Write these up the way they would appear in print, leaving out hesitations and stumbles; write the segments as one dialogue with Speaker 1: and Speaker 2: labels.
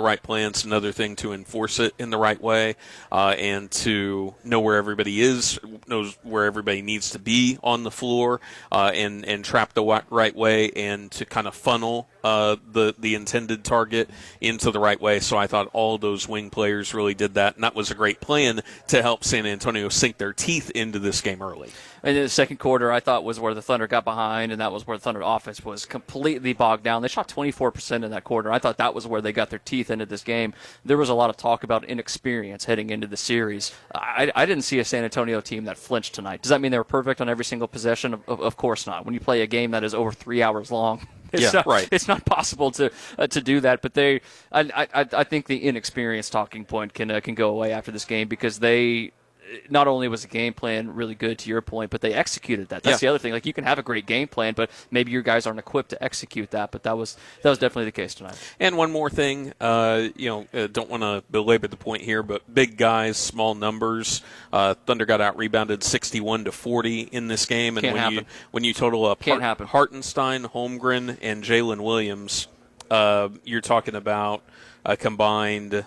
Speaker 1: right plans, another thing to enforce it in the right way, and to know where everybody is, knows where everybody needs to be on the floor, and trap the right way, and to kind of funnel the intended target into the right way. So I thought all those wing players really did that, and that was a great plan to help San Antonio sink their teeth into this game early.
Speaker 2: And in the second quarter, I thought was where the Thunder got behind, and that was where the Thunder offense was completely bogged down. They shot 24% in that quarter. I thought that was where they got their teeth into this game. There was a lot of talk about inexperience heading into the series. I didn't see a San Antonio team that flinched tonight. Does that mean they were perfect on every single possession? Of course not. When you play a game that is over 3 hours long, it's not possible to do that. But I think the inexperience talking point can go away after this game, because they not only was the game plan really good, to your point, but they executed that. That's the other thing. Like, you can have a great game plan, but maybe your guys aren't equipped to execute that. But that was definitely the case tonight. And
Speaker 1: one more thing, don't want to belabor the point here, but big guys, small numbers. Thunder got out rebounded 61-40 in this game, and when you total up Hartenstein, Holmgren, and Jalen Williams, you're talking about a combined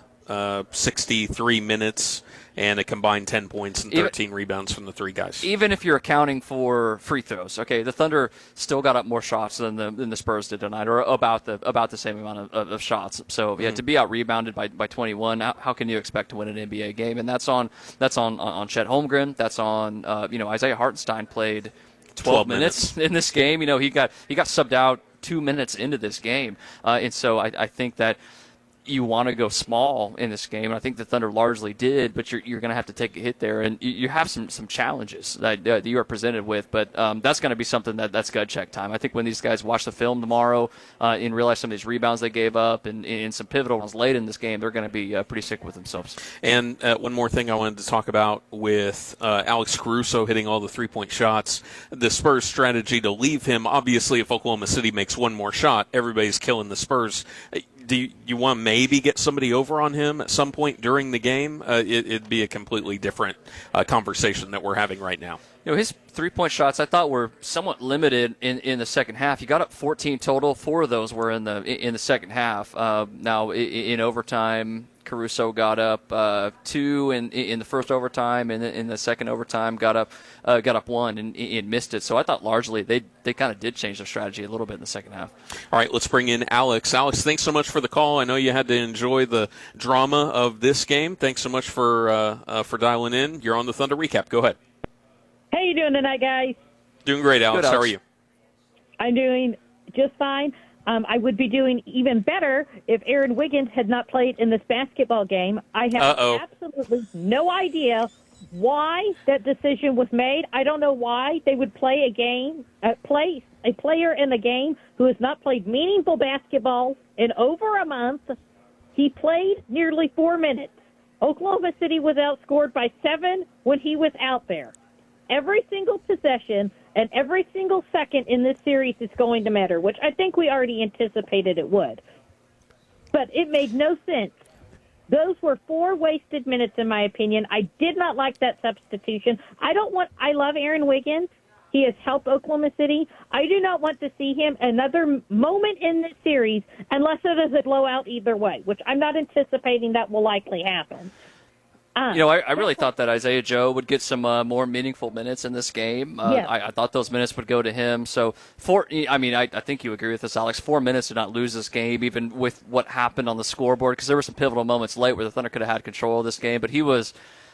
Speaker 1: 63 minutes. And a combined 10 points and 13 rebounds from the three guys.
Speaker 2: Even if you're accounting for free throws, okay, the Thunder still got up more shots than the Spurs did tonight, or about the same amount of shots. So to be out rebounded by 21, how can you expect to win an NBA game? And that's on Chet Holmgren. That's on Isaiah Hartenstein played 12 minutes in this game. He got subbed out 2 minutes into this game, and so I think that you want to go small in this game, and I think the Thunder largely did, but you're going to have to take a hit there, and you have some challenges that you are presented with, but that's going to be something that's gut check time. I think when these guys watch the film tomorrow and realize some of these rebounds they gave up and in some pivotal ones late in this game, they're going to be pretty sick with themselves.
Speaker 1: And one more thing I wanted to talk about with Alex Caruso hitting all the three-point shots, the Spurs' strategy to leave him. Obviously, if Oklahoma City makes one more shot, everybody's killing the Spurs. Do you want to maybe get somebody over on him at some point during the game? It'd be a completely different conversation that we're having right now.
Speaker 2: His three-point shots I thought were somewhat limited in the second half. He got up 14 total. 4 of those were in the second half. Now in overtime, Caruso got up 2 in the first overtime, and in the second overtime got up 1 and missed it. So I thought largely they kind of did change their strategy a little bit in the second half.
Speaker 1: All right, let's bring in Alex. Alex, thanks so much for the call. I know you had to enjoy the drama of this game. Thanks so much for dialing in. You're on the Thunder Recap. Go ahead.
Speaker 3: How you doing tonight, guys?
Speaker 1: Doing great, Alex.
Speaker 2: Good, Alex.
Speaker 1: How are you?
Speaker 3: I'm doing just fine. I would be doing even better if Aaron Wiggins had not played in this basketball game. I have absolutely no idea why that decision was made. I don't know why they would play a player in the game who has not played meaningful basketball in over a month. He played nearly 4 minutes. Oklahoma City was outscored by 7 when he was out there. Every single possession and every single second in this series is going to matter, which I think we already anticipated it would. But it made no sense. Those were 4 wasted minutes, in my opinion. I did not like that substitution. I love Aaron Wiggins. He has helped Oklahoma City. I do not want to see him another moment in this series unless it is a blowout either way, which I'm not anticipating that will likely happen.
Speaker 2: I really thought that Isaiah Joe would get some more meaningful minutes in this game. I thought those minutes would go to him. So, I think you agree with this, Alex. 4 minutes to not lose this game, even with what happened on the scoreboard, because there were some pivotal moments late where the Thunder could have had control of this game. But he was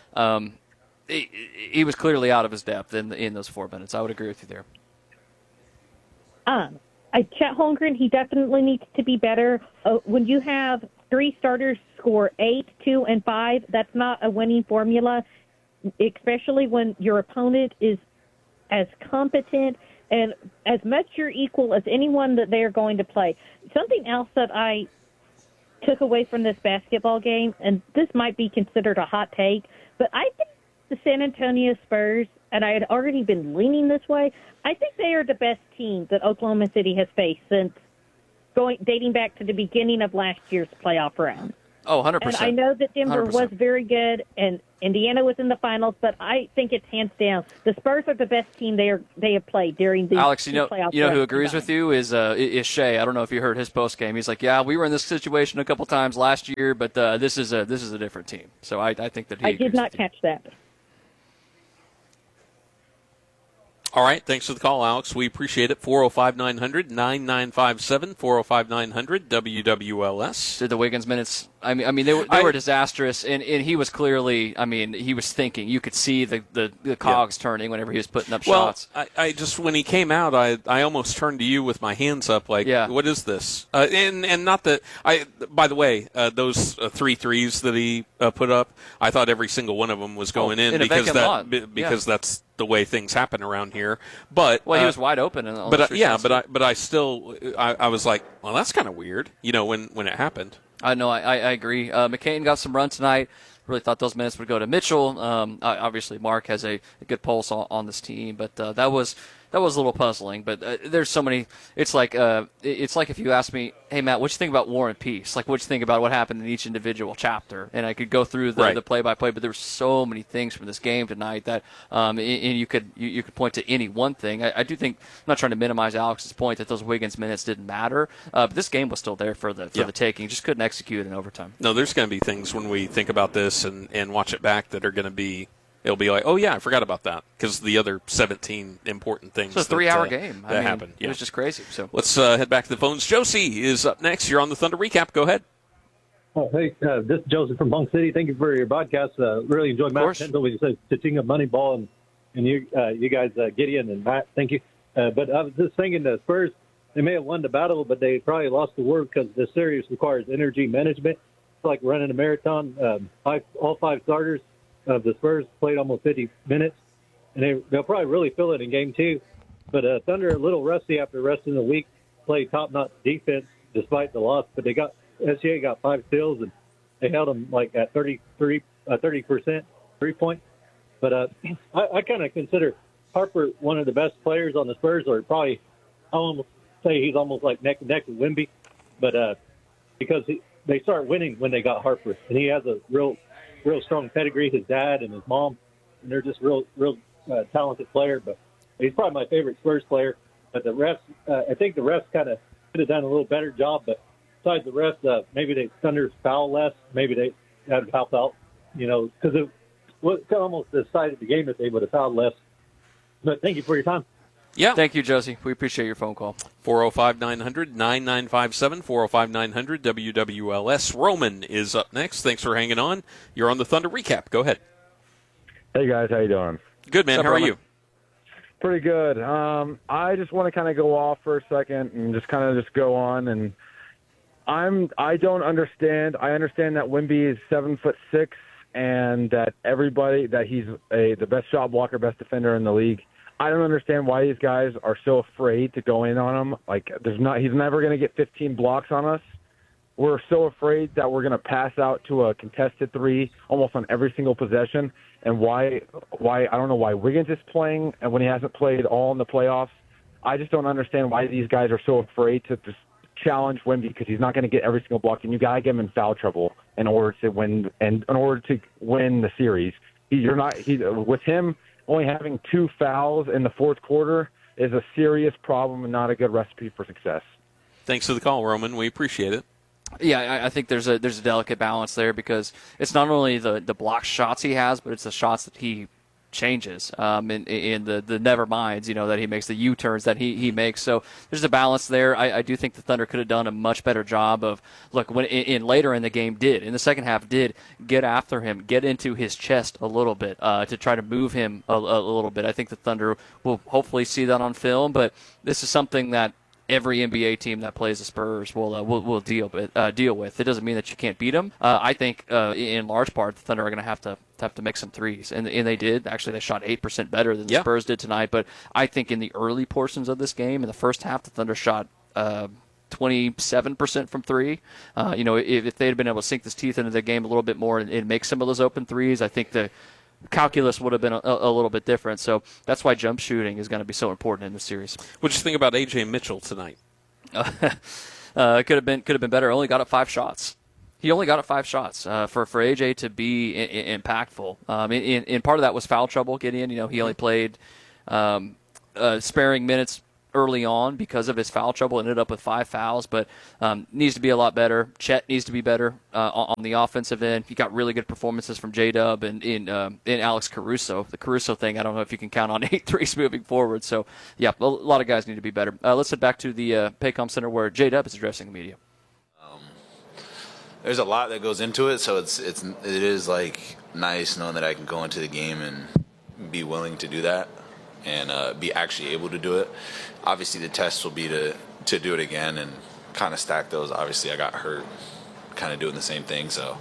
Speaker 2: clearly out of his depth in those 4 minutes. I would agree with you there.
Speaker 3: Chet Holmgren, he definitely needs to be better. When you have 3 starters score 8, 2, and 5, that's not a winning formula, especially when your opponent is as competent and as much your equal as anyone that they're going to play. Something else that I took away from this basketball game, and this might be considered a hot take, but I think the San Antonio Spurs, and I had already been leaning this way, I think they are the best team that Oklahoma City has faced since dating back to the beginning of last year's playoff round.
Speaker 2: Oh, 100%.
Speaker 3: And I know that Denver
Speaker 2: 100%.
Speaker 3: was very good, and Indiana was in the finals, but I think it's hands down. The Spurs are the best team they have played during the
Speaker 2: Alex,
Speaker 3: playoffs.
Speaker 2: You know who agrees with you is Shea. I don't know if you heard his post game. He's like, yeah, we were in this situation a couple times last year, but this is a different team. So I think that he.
Speaker 3: I did not catch that.
Speaker 1: All right, thanks for the call, Alex. We appreciate it. 405-900-9957, 405-900, WWLS.
Speaker 2: Did the Wiggins minutes, I mean, they were disastrous, and he was clearly, he was thinking. You could see the cogs turning whenever he was putting up shots.
Speaker 1: I just, when he came out, I almost turned to you with my hands up, like, what is this? And not that, by the way, those 3 threes that he put up, I thought every single one of them was going in because that's the way things happen around here. But
Speaker 2: he was wide open.
Speaker 1: But I still I was like, well, that's kind of weird, when it happened.
Speaker 2: I know, I agree. McCain got some run tonight. Really thought those minutes would go to Mitchell. Obviously, Mark has a good pulse on this team, but that was a little puzzling. But there's so many. It's like if you asked me, hey Matt, what you think about War and Peace? Like, what you think about what happened in each individual chapter? And I could go through the play-by-play, but there were so many things from this game tonight that and you could point to any one thing. I do think, I'm not trying to minimize Alex's point that those Wiggins minutes didn't matter, but this game was still there for the taking. Just couldn't execute in overtime.
Speaker 1: No, there's going to be things when we think about this and watch it back that are going to be. It'll be like, oh, yeah, I forgot about that because the other 17 important things.
Speaker 2: It's a 3-hour game.
Speaker 1: That happened.
Speaker 2: It was just crazy. So
Speaker 1: let's head back to the phones. Josie is up next. You're on the Thunder Recap. Go ahead.
Speaker 4: Oh, hey, this is Joseph from Punk City. Thank you for your broadcast. Really enjoyed Matt Kendall when you said Tatinga Moneyball and you guys, Gideon and Matt. Thank you. But I was just thinking the Spurs, they may have won the battle, but they probably lost the war because the series requires energy management. It's like running a marathon. All 5 starters of the Spurs played almost 50 minutes, and they'll probably really feel it in Game 2. But Thunder a little rusty after resting the week, played top-notch defense despite the loss. But SGA got 5 steals, and they held them like at 30% 3-point. But I kind of consider Harper one of the best players on the Spurs, or probably I almost say he's almost like neck and neck with Wemby. But because they start winning when they got Harper, and he has a real strong pedigree, his dad and his mom, and they're just real talented player. But he's probably my favorite Spurs player. But the refs, I think the refs kind of could have done a little better job. But besides the refs, maybe they Thunder foul less. Maybe they had to help out, because it almost decided the game if they would have fouled less. But thank you for your time.
Speaker 2: Yeah. Thank you, Josie. We appreciate your phone call.
Speaker 1: 405-900-9957, 405-900, WWLS. Roman is up next. Thanks for hanging on. You're on the Thunder Recap. Go ahead.
Speaker 5: Hey, guys. How you doing?
Speaker 1: Good, man. How are you?
Speaker 5: Pretty good. I just want to kind of go off for a second and just go on. And I don't understand. I understand that Wemby is 7'6", and that he's the best shot blocker, best defender in the league. I don't understand why these guys are so afraid to go in on him. Like, he's never going to get 15 blocks on us. We're so afraid that we're going to pass out to a contested 3 almost on every single possession. And why I don't know why Wiggins is playing and when he hasn't played all in the playoffs. I just don't understand why these guys are so afraid to just challenge Wemby, because he's not going to get every single block, and you got to get him in foul trouble in order to win the series. With him only having 2 fouls in the fourth quarter is a serious problem and not a good recipe for success.
Speaker 1: Thanks for the call, Roman. We appreciate it.
Speaker 2: Yeah, I think there's a delicate balance there, because it's not only the block shots he has, but it's the shots that he changes in the never minds, that he makes, the U-turns that he makes. So there's a balance there. I do think the Thunder could have done a much better job of, when later in the game in the second half get after him, get into his chest a little bit to try to move him a little bit. I think the Thunder will hopefully see that on film, but this is something that every NBA team that plays the Spurs will deal with. It doesn't mean that you can't beat them. I think in large part the Thunder are going to have to make some threes, and they did. Actually, they shot 8% better than the Spurs did tonight. But I think in the early portions of this game, in the first half, the Thunder shot 27% from 3. If they had been able to sink his teeth into the game a little bit more and make some of those open threes, I think the calculus would have been a little bit different. So that's why jump shooting is going to be so important in this series.
Speaker 1: What did you think about A.J. Mitchell tonight?
Speaker 2: Could have been better. Only got up 5 shots. He only got 5 shots. For AJ to be impactful, in part of that was foul trouble getting in. He only played sparing minutes early on because of his foul trouble. Ended up with 5 fouls, but needs to be a lot better. Chet needs to be better on the offensive end. He got really good performances from J-Dub and in Alex Caruso. The Caruso thing, I don't know if you can count on 8 threes moving forward. So, yeah, a lot of guys need to be better. Let's head back to the Paycom Center where J-Dub is addressing the media.
Speaker 6: There's a lot that goes into it, so it is like nice knowing that I can go into the game and be willing to do that and be actually able to do it. Obviously, the test will be to do it again and kind of stack those. Obviously, I got hurt, kind of doing the same thing. So,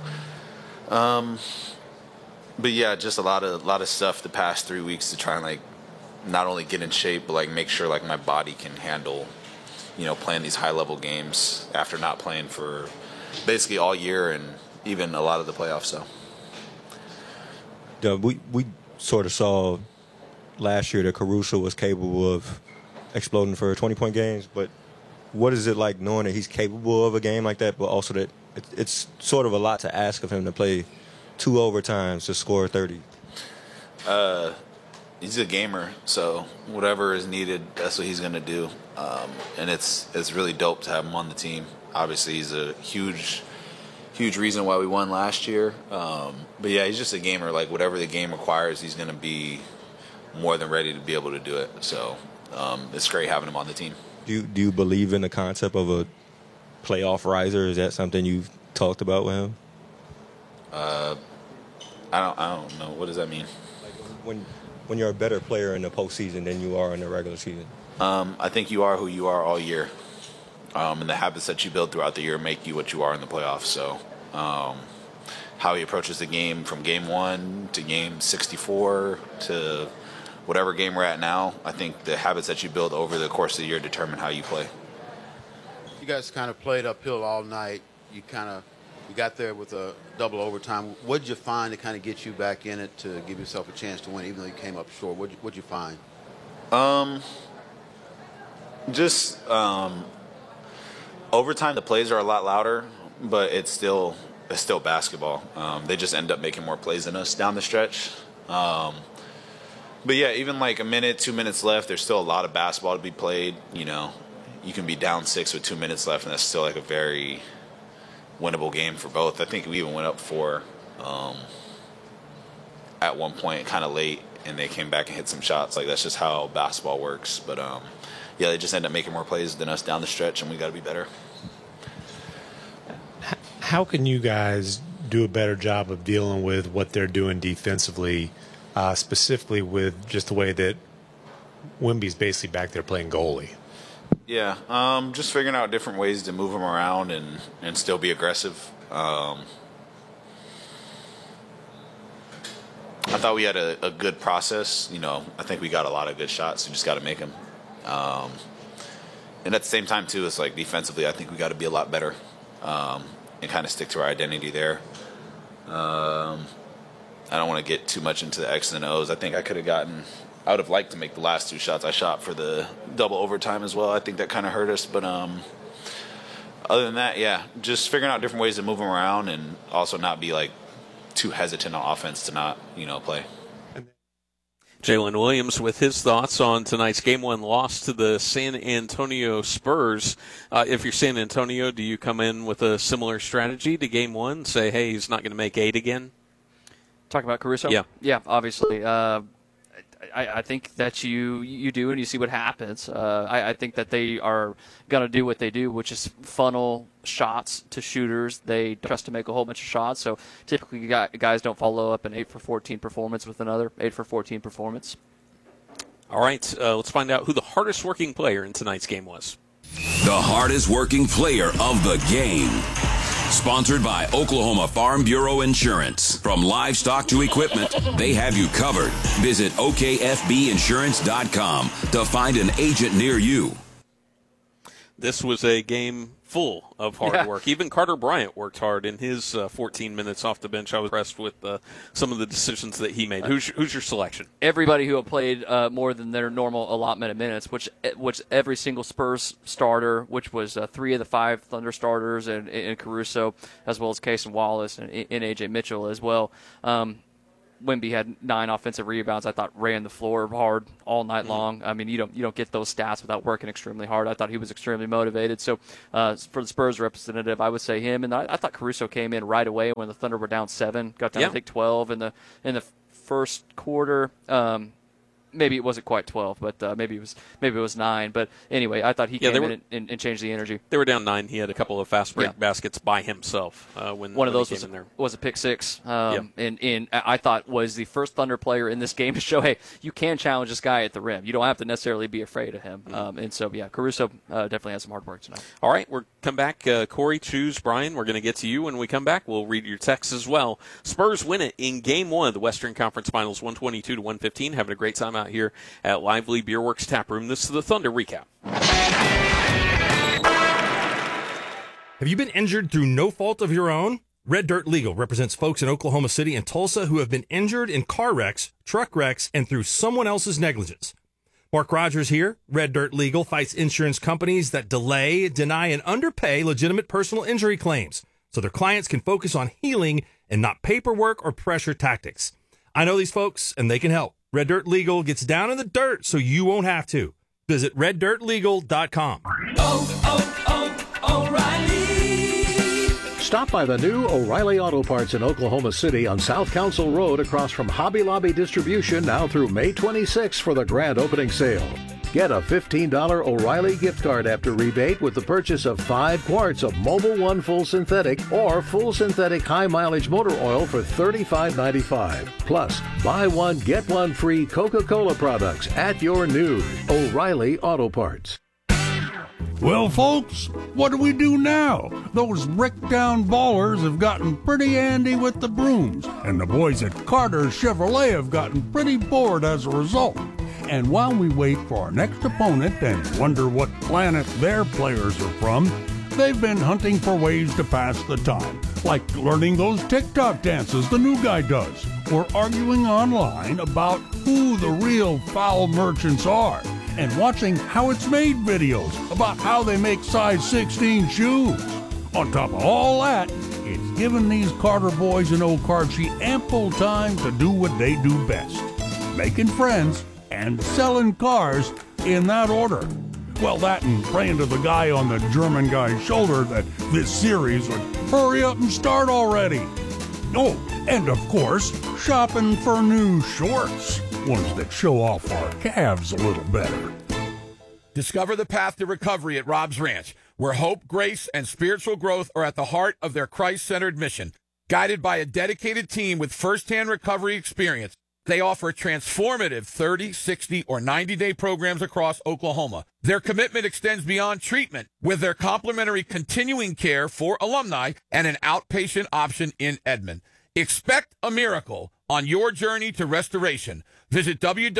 Speaker 6: but yeah, just a lot of stuff the past 3 weeks to try and like not only get in shape, but like make sure like my body can handle, playing these high level games after not playing for basically all year and even a lot of the playoffs. So,
Speaker 7: we sort of saw last year that Caruso was capable of exploding for 20-point games, but what is it like knowing that he's capable of a game like that, but also that it's sort of a lot to ask of him to play 2 overtimes to score 30?
Speaker 6: He's a gamer, so whatever is needed, that's what he's going to do. And it's really dope to have him on the team. Obviously, he's a huge reason why we won last year. But yeah, he's just a gamer. Like whatever the game requires, he's going to be more than ready to be able to do it. So it's great having him on the team.
Speaker 7: Do you believe in the concept of a playoff riser? Is that something you've talked about with him?
Speaker 6: I don't know. What does that mean?
Speaker 7: Like when you're a better player in the postseason than you are in the regular season.
Speaker 6: I think you are who you are all year. And the habits that you build throughout the year make you what you are in the playoffs. So how he approaches the game from game 1 to game 64 to whatever game we're at now, I think the habits that you build over the course of the year determine how you play.
Speaker 8: You guys kind of played uphill all night. You got there with a double overtime. What did you find to kind of get you back in it to give yourself a chance to win, even though you came up short? What did you find?
Speaker 6: Overtime, the plays are a lot louder, but it's still basketball. They just end up making more plays than us down the stretch. But yeah, even like a minute, 2 minutes left, there's still a lot of basketball to be played. You can be down 6 with 2 minutes left, and that's still like a very winnable game for both. I think we even went up 4 at one point, kind of late, and they came back and hit some shots. Like that's just how basketball works. But yeah, they just end up making more plays than us down the stretch, and we got to be better.
Speaker 9: How can you guys do a better job of dealing with what they're doing defensively, specifically with just the way that Wemby's basically back there playing goalie?
Speaker 6: Yeah, just figuring out different ways to move him around and still be aggressive. I thought we had a good process. I think we got a lot of good shots. We just got to make them. And at the same time, too, it's like defensively, I think we got to be a lot better and kind of stick to our identity there. I don't want to get too much into the X's and O's. I think I would have liked to make the last 2 shots I shot for the double overtime as well. I think that kind of hurt us. But other than that, yeah, just figuring out different ways to move them around and also not be like too hesitant on offense to not, play.
Speaker 1: Jalen Williams with his thoughts on tonight's Game 1 loss to the San Antonio Spurs. If you're San Antonio, do you come in with a similar strategy to Game 1? Say, hey, he's not going to make 8 again?
Speaker 2: Talking about Caruso?
Speaker 1: Yeah.
Speaker 2: Yeah, obviously. I think that you do, and you see what happens. I think that they are going to do what they do, which is funnel shots to shooters. They trust to make a whole bunch of shots. So typically guys don't follow up an 8 for 14 performance with another 8 for 14 performance.
Speaker 1: All right, let's find out who the hardest working player in tonight's game was.
Speaker 10: The hardest working player of the game. Sponsored by Oklahoma Farm Bureau Insurance. From livestock to equipment, they have you covered. Visit OKFBinsurance.com to find an agent near you.
Speaker 1: This was a game full of hard work. Even Carter Bryant worked hard in his 14 minutes off the bench. I was impressed with some of the decisions that he made. Who's your selection?
Speaker 2: Everybody who played more than their normal allotment of minutes, which every single Spurs starter, which was 3 of the 5 Thunder starters, and Caruso, as well as Case and Wallace and A.J. Mitchell as well. Wemby had 9 offensive rebounds. I thought ran the floor hard all night long. I mean, you don't get those stats without working extremely hard. I thought he was extremely motivated. So for the Spurs representative, I would say him. And I thought Caruso came in right away when the Thunder were down 7, got down to I think 12 in the first quarter. Maybe it wasn't quite 12, but maybe it was 9. But anyway, I thought he came in and changed the energy.
Speaker 1: They were down 9. He had a couple of fast break baskets by himself when
Speaker 2: one of those
Speaker 1: he came in there.
Speaker 2: Was a pick 6. And I thought was the first Thunder player in this game to show, hey, you can challenge this guy at the rim. You don't have to necessarily be afraid of him. And so, Caruso definitely has some hard work tonight.
Speaker 1: All right, we'll come back. Corey, choose Brian. We're going to get to you when we come back. We'll read your texts as well. Spurs win it in Game 1 of the Western Conference Finals, 122-115. Having a great time out here at Lively Beer Works Tap Room. This is the Thunder Recap.
Speaker 11: Have you been injured through no fault of your own? Red Dirt Legal represents folks in Oklahoma City and Tulsa who have been injured in car wrecks, truck wrecks, and through someone else's negligence. Mark Rogers here. Red Dirt Legal fights insurance companies that delay, deny, and underpay legitimate personal injury claims so their clients can focus on healing and not paperwork or pressure tactics. I know these folks, and they can help. Red Dirt Legal gets down in the dirt so you won't have to. Visit reddirtlegal.com.
Speaker 12: O'Reilly! Stop by the new O'Reilly Auto Parts in Oklahoma City on South Council Road across from Hobby Lobby Distribution now through May 26 for the grand opening sale. Get a $15 O'Reilly gift card after rebate with the purchase of 5 quarts of Mobil 1 Full Synthetic or Full Synthetic High Mileage Motor Oil for $35.95. Plus, buy one, get one free Coca-Cola products at your new O'Reilly Auto Parts.
Speaker 13: Well, folks, what do we do now? Those brick-down ballers have gotten pretty handy with the brooms, and the boys at Carter's Chevrolet have gotten pretty bored as a result. And while we wait for our next opponent and wonder what planet their players are from, they've been hunting for ways to pass the time, like learning those TikTok dances the new guy does, or arguing online about who the real foul merchants are, and watching How It's Made videos about how they make size 16 shoes. On top of all that, it's given these Carter boys in Old Cardshe ample time to do what they do best, making friends and selling cars in that order. Well, that and praying to the guy on the German guy's shoulder that this series would hurry up and start already. Oh, and of course, shopping for new shorts, ones that show off our calves a little better.
Speaker 14: Discover the path to recovery at Rob's Ranch, where hope, grace, and spiritual growth are at the heart of their Christ-centered mission. Guided by a dedicated team with first-hand recovery experience, they offer transformative 30, 60, or 90-day programs across Oklahoma. Their commitment extends beyond treatment with their complimentary continuing care for alumni and an outpatient option in Edmond. Expect a miracle on your journey to restoration. Visit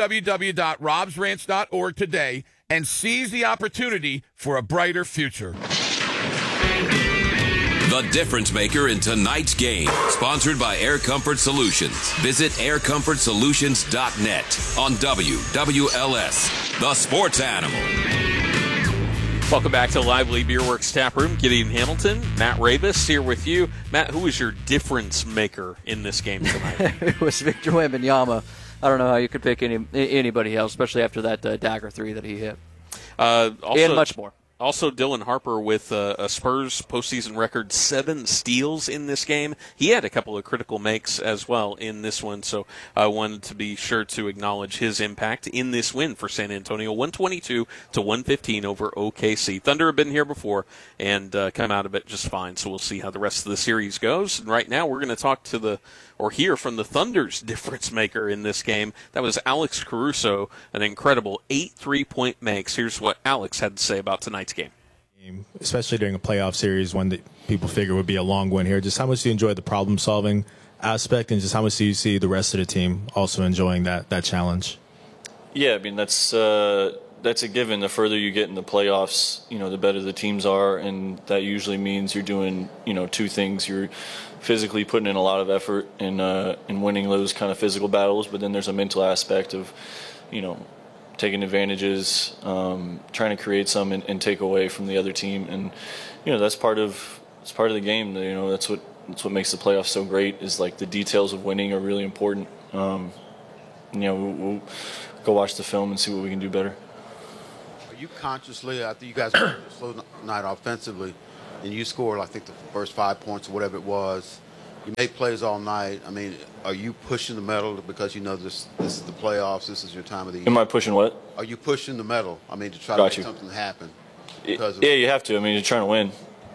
Speaker 14: www.robsranch.org today and seize the opportunity for a brighter future.
Speaker 10: The difference maker in tonight's game, sponsored by Air Comfort Solutions. Visit aircomfortsolutions.net on WWLS, the sports animal.
Speaker 1: Welcome back to Lively Beer Works Tap Room. Gideon Hamilton, Matt Ravis here with you. Matt, who was your difference maker in this game tonight?
Speaker 2: It was Victor Wembanyama. I don't know how you could pick anybody else, especially after that dagger 3 that he hit. And much more.
Speaker 1: Also, Dylan Harper with a Spurs postseason record 7 steals in this game. He had a couple of critical makes as well in this one, so I wanted to be sure to acknowledge his impact in this win for San Antonio, 122-115 over OKC. Thunder have been here before and come out of it just fine, so we'll see how the rest of the series goes. And right now, we're going to talk to hear from the Thunder's difference maker in this game. That was Alex Caruso, an incredible 8 3-point makes. Here's what Alex had to say about tonight's game.
Speaker 15: Especially during a playoff series, one that people figure would be a long one here. Just how much do you enjoy the problem-solving aspect, and just how much do you see the rest of the team also enjoying that challenge?
Speaker 16: Yeah, I mean, that's that's a given. The further you get in the playoffs, the better the teams are, and that usually means you're doing, two things. You're physically putting in a lot of effort in winning those kind of physical battles, but then there's a mental aspect of, taking advantages, trying to create some and take away from the other team, and that's part of the game. That's what makes the playoffs so great. Is like the details of winning are really important. We'll go watch the film and see what we can do better.
Speaker 8: Are you consciously, after you guys played a slow night offensively, and you scored, I think, the first 5 points or whatever it was, you make plays all night. I mean, are you pushing the metal because this is the playoffs, this is your time of the year?
Speaker 16: Am I pushing what?
Speaker 8: Are you pushing the metal? I mean, to try to make something happen?
Speaker 16: Yeah, you have to. I mean, you're trying to win.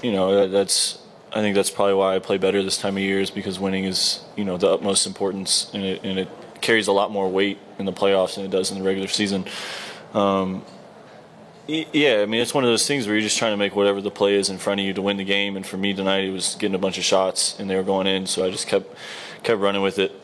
Speaker 16: I think that's probably why I play better this time of year, is because winning is, the utmost importance, and it carries a lot more weight in the playoffs than it does in the regular season. Yeah, I mean, it's one of those things where you're just trying to make whatever the play is in front of you to win the game. And for me tonight, it was getting a bunch of shots, and they were going in, so I just kept running with it.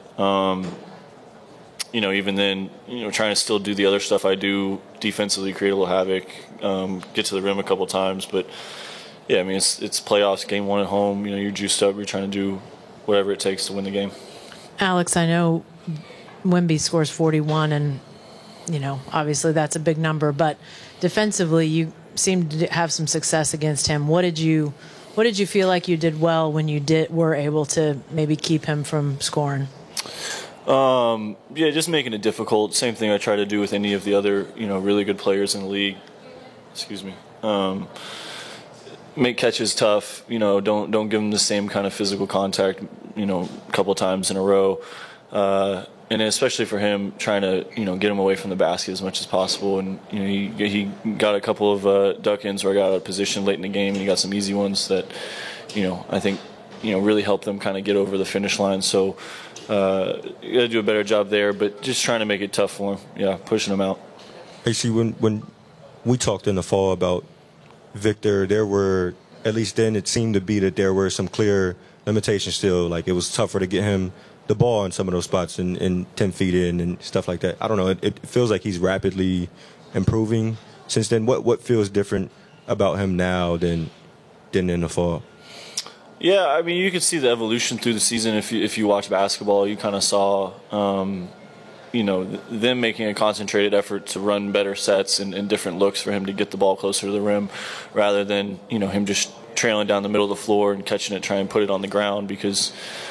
Speaker 16: Even then, trying to still do the other stuff I do defensively, create a little havoc, get to the rim a couple times. But yeah, I mean, it's playoffs, game one at home. You're juiced up. You're trying to do whatever it takes to win the game.
Speaker 17: Alex, I know Wemby scores 41, and obviously that's a big number, but defensively you seemed to have some success against him. What did you feel like you did well when you were able to maybe keep him from scoring?
Speaker 16: Yeah, just making it difficult. Same thing I try to do with any of the other really good players in the league. Excuse me. Make catches tough. Don't give them the same kind of physical contact. A couple of times in a row. And especially for him, trying to get him away from the basket as much as possible. And he got a couple of duck-ins where I got out of position late in the game, and he got some easy ones that I think really helped them kind of get over the finish line. So you got to do a better job there, but just trying to make it tough for him. Yeah, pushing him out.
Speaker 7: Hey, see, when we talked in the fall about Victor, there were, at least then it seemed to be that there were some clear limitations still. Like it was tougher to get him the ball in some of those spots and 10 feet in and stuff like that. I don't know. It feels like he's rapidly improving since then. What feels different about him now than in the fall?
Speaker 16: Yeah, I mean, you can see the evolution through the season. If you watch basketball, you kind of saw, them making a concentrated effort to run better sets and different looks for him to get the ball closer to the rim, rather than him just trailing down the middle of the floor and catching it, trying to put it on the ground, because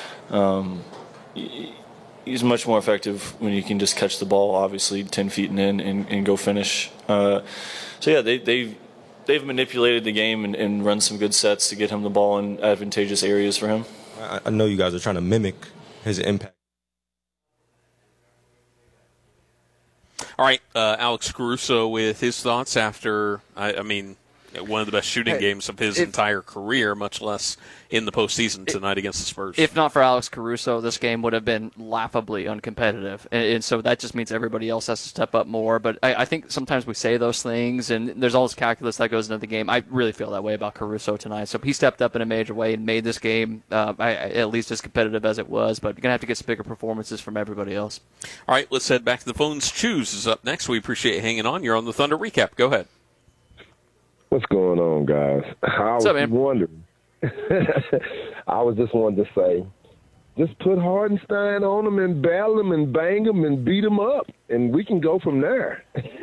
Speaker 16: he's much more effective when you can just catch the ball, obviously 10 feet and in and go finish. So yeah, they've manipulated the game and run some good sets to get him the ball in advantageous areas for him.
Speaker 7: I know you guys are trying to mimic his impact.
Speaker 1: All right, Alex Caruso with his thoughts after, I mean, one of the best shooting games of his entire career, much less in the postseason tonight against the Spurs.
Speaker 2: If not for Alex Caruso, this game would have been laughably uncompetitive. And so that just means everybody else has to step up more. But I think sometimes we say those things, and there's all this calculus that goes into the game. I really feel that way about Caruso tonight. So he stepped up in a major way and made this game at least as competitive as it was. But you're going to have to get some bigger performances from everybody else.
Speaker 1: All right, let's head back to the phones. Choose is up next. We appreciate you hanging on. You're on the Thunder Recap. Go ahead.
Speaker 18: What's going on, guys?
Speaker 2: What's up, man?
Speaker 18: Wondering. I was just wanting to say, just put Hartenstein on them and battle them and bang them and beat them up, and we can go from there.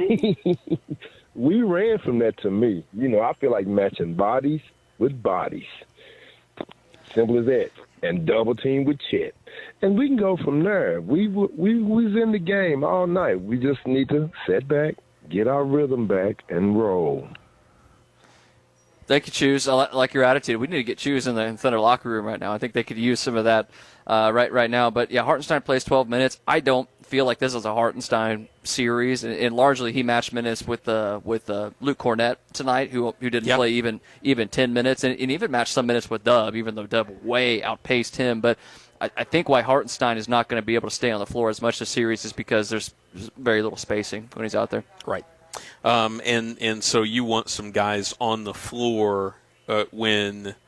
Speaker 18: We ran from that to me. I feel like matching bodies with bodies. Simple as that. And double team with Chet. And we can go from there. We was in the game all night. We just need to sit back, get our rhythm back, and roll.
Speaker 2: Thank you, Choose. I like your attitude. We need to get Choose in the Thunder locker room right now. I think they could use some of that right now. But, yeah, Hartenstein plays 12 minutes. I don't feel like this is a Hartenstein series, and largely he matched minutes with Luke Cornett tonight, who didn't play even 10 minutes, and even matched some minutes with Dub, even though Dub way outpaced him. But I think why Hartenstein is not going to be able to stay on the floor as much this series is because there's very little spacing when he's out there.
Speaker 1: Right. And so you want some guys on the floor when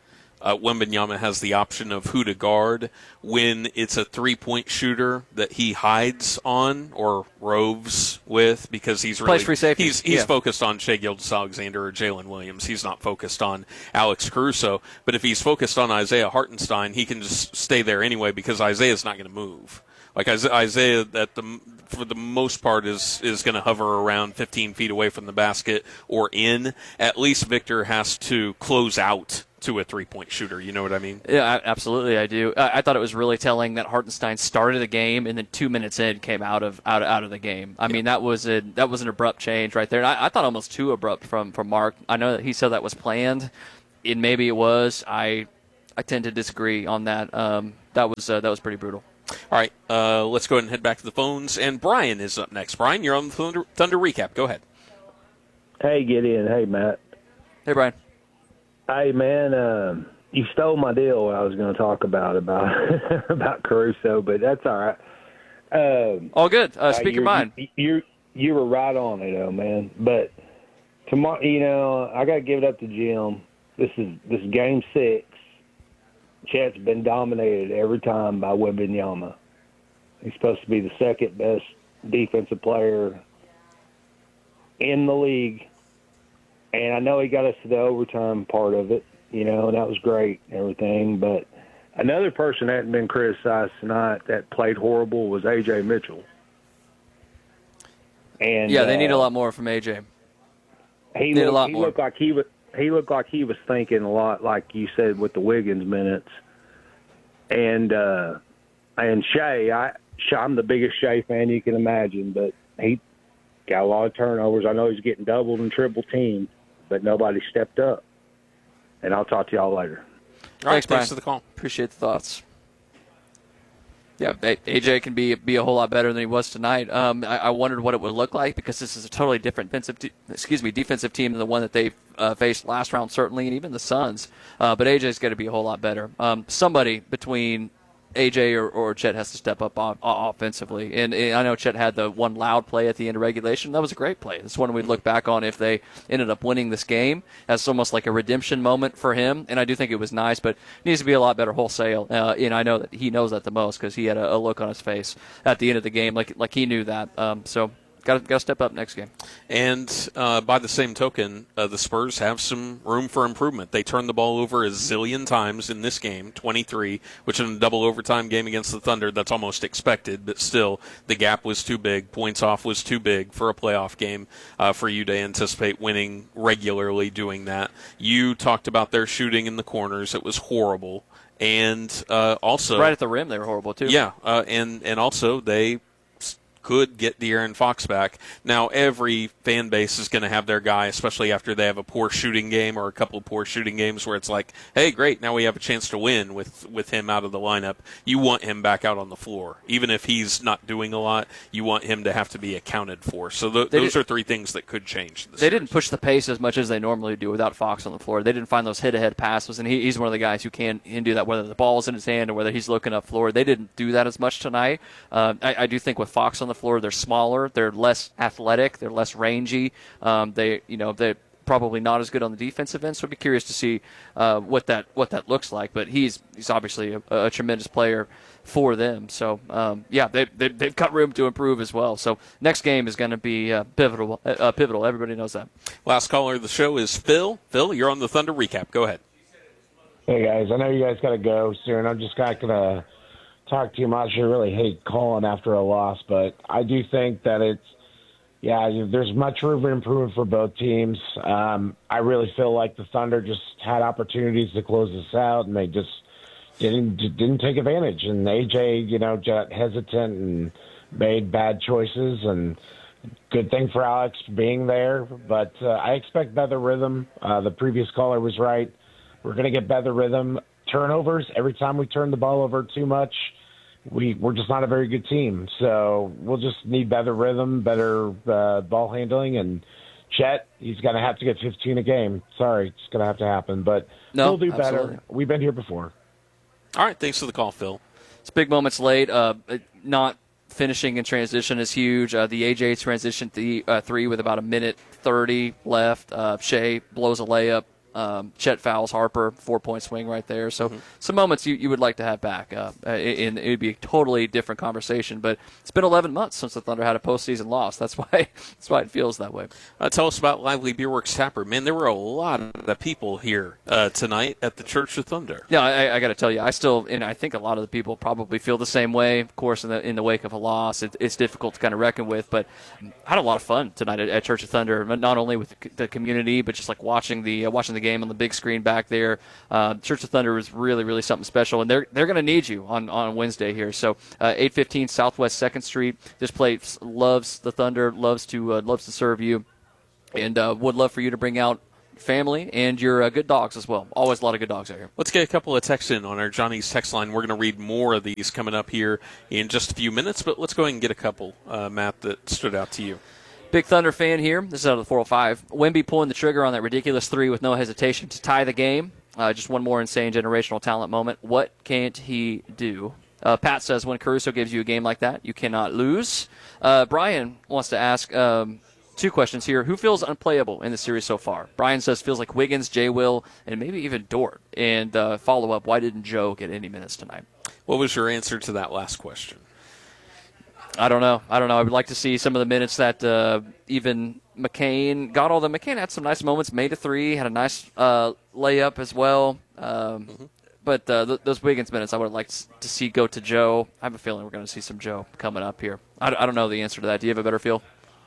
Speaker 1: Wembanyama has the option of who to guard when it's a three-point shooter that he hides on or roves with because he's really
Speaker 2: free safety.
Speaker 1: He's focused on Shai Gilgeous-Alexander or Jalen Williams. He's not focused on Alex Caruso. But if he's focused on Isaiah Hartenstein, he can just stay there anyway because Isaiah's not going to move. Like Isaiah, for the most part, is going to hover around 15 feet away from the basket or in. At least Victor has to close out to a three-point shooter. You know what I mean?
Speaker 2: Yeah, absolutely, I do. I thought it was really telling that Hartenstein started the game and then 2 minutes in came out of the game. I mean, that was an abrupt change right there. And I thought almost too abrupt from Mark. I know that he said that was planned, and maybe it was. I tend to disagree on that. That was pretty brutal.
Speaker 1: All right, let's go ahead and head back to the phones. And Brian is up next. Brian, you're on the Thunder Recap. Go ahead.
Speaker 19: Hey, Gideon. Hey, Matt.
Speaker 2: Hey, Brian.
Speaker 19: Hey, man, you stole my deal what I was going to talk about about Caruso, but that's all right.
Speaker 2: All good. Speak your mind.
Speaker 19: You were right on it, though, man. But tomorrow, I got to give it up to Jim. This is Game 6. Chet's been dominated every time by Wembanyama. He's supposed to be the second best defensive player in the league. And I know he got us to the overtime part of it, and that was great and everything. But another person that hadn't been criticized tonight that played horrible was A.J. Mitchell. And
Speaker 2: yeah, they need a lot more from A.J.
Speaker 19: He looked like he was thinking a lot, like you said, with the Wiggins minutes. And Shai, I'm the biggest Shai fan you can imagine, but he got a lot of turnovers. I know he's getting doubled and triple teamed, but nobody stepped up. And I'll talk to y'all later.
Speaker 1: All right, thanks for the call.
Speaker 2: Appreciate the thoughts. Yeah, AJ can be a whole lot better than he was tonight. I wondered what it would look like because this is a totally different defensive team than the one that they faced last round, certainly, and even the Suns. But AJ's going to be a whole lot better. Somebody between AJ or Chet has to step up offensively. And I know Chet had the one loud play at the end of regulation. That was a great play. It's one we'd look back on if they ended up winning this game as almost like a redemption moment for him. And I do think it was nice, but needs to be a lot better wholesale. And I know that he knows that the most because he had a look on his face at the end of the game like he knew that. So got to step up next game.
Speaker 1: And by the same token, the Spurs have some room for improvement. They turned the ball over a zillion times in this game, 23, which in a double overtime game against the Thunder, that's almost expected. But still, the gap was too big. Points off was too big for a playoff game for you to anticipate winning regularly doing that. You talked about their shooting in the corners. It was horrible. And also...
Speaker 2: right at the rim, they were horrible, too.
Speaker 1: Yeah, and also they could get De'Aaron Fox back. Now, every fan base is going to have their guy, especially after they have a poor shooting game or a couple of poor shooting games where it's like, hey, great, now we have a chance to win with him out of the lineup. You want him back out on the floor. Even if he's not doing a lot, you want him to have to be accounted for. So those are three things that could change.
Speaker 2: They didn't push the pace as much as they normally do without Fox on the floor. They didn't find those hit-ahead passes, and he's one of the guys who can do that, whether the ball's in his hand or whether he's looking up floor. They didn't do that as much tonight. I do think with Fox on the floor, they're smaller, they're less athletic, they're less rangy. They're probably not as good on the defensive end. So I'd be curious to see what that looks like. But he's obviously a tremendous player for them. So they've got room to improve as well. So next game is going to be pivotal. Everybody knows that.
Speaker 1: Last caller of the show is Phil. Phil, you're on the Thunder Recap. Go ahead.
Speaker 20: Hey guys, I know you guys got to go soon. I'm just not gonna talk too much. I really hate calling after a loss, but I do think that there's much room for improvement for both teams. I really feel like the Thunder just had opportunities to close this out, and they just didn't take advantage. And AJ, got hesitant and made bad choices. And good thing for Alex being there, but I expect better rhythm. The previous caller was right. We're going to get better rhythm. Turnovers, every time we turn the ball over too much, we're just not a very good team. So we'll just need better rhythm, better ball handling. And Chet, he's going to have to get 15 a game. Sorry, it's going to have to happen. But we'll do better. We've been here before.
Speaker 1: All right, thanks for the call, Phil.
Speaker 2: It's big moments late. Not finishing in transition is huge. The AJ transition three with about a minute 30 left. Shai blows a layup Chet fouls Harper, 4-point swing right there. So some moments you would like to have back. It would be a totally different conversation. But it's been 11 months since the Thunder had a postseason loss. That's why it feels that way.
Speaker 1: Tell us about Lively Beerworks Tapper. Man, there were a lot of people here tonight at the Church of Thunder.
Speaker 2: Yeah, I got to tell you, I think a lot of the people probably feel the same way. Of course, in the wake of a loss, it's difficult to kind of reckon with. But I had a lot of fun tonight at Church of Thunder, not only with the community, but just like watching the game on the big screen back there. Church of Thunder was really, really something special, and they're going to need you on Wednesday here. So 815 Southwest 2nd Street. This place loves the Thunder, loves to serve you, and would love for you to bring out family and your good dogs as well. Always a lot of good dogs out here.
Speaker 1: Let's get a couple of texts in on our Johnny's text line. We're going to read more of these coming up here in just a few minutes, but let's go ahead and get a couple, Matt, that stood out to you.
Speaker 2: Big Thunder fan here. This is out of the 405. Wemby pulling the trigger on that ridiculous 3 with no hesitation to tie the game. Just one more insane generational talent moment. What can't he do? Pat says when Caruso gives you a game like that, you cannot lose. Brian wants to ask 2 questions here. Who feels unplayable in the series so far? Brian says feels like Wiggins, J. Will, and maybe even Dort. And follow-up, why didn't Joe get any minutes tonight?
Speaker 1: What was your answer to that last question?
Speaker 2: I don't know. I would like to see some of the minutes that even McCain got. All the McCain had some nice moments, made a 3, had a nice layup as well. But those Wiggins minutes I would like to see go to Joe. I have a feeling we're going to see some Joe coming up here. I don't know the answer to that. Do you have a better feel?